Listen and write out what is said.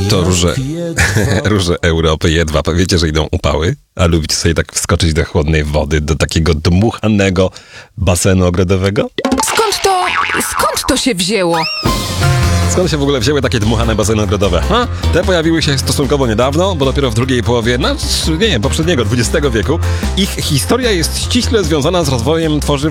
To róże Europy jedwab. Wiecie, że idą upały, a lubicie sobie tak wskoczyć do chłodnej wody, do takiego dmuchanego basenu ogrodowego? Skąd to się wzięło? Skąd się w ogóle wzięły takie dmuchane baseny ogrodowe? Te pojawiły się stosunkowo niedawno, bo dopiero w drugiej połowie, poprzedniego, XX wieku. Ich historia jest ściśle związana z rozwojem tworzyw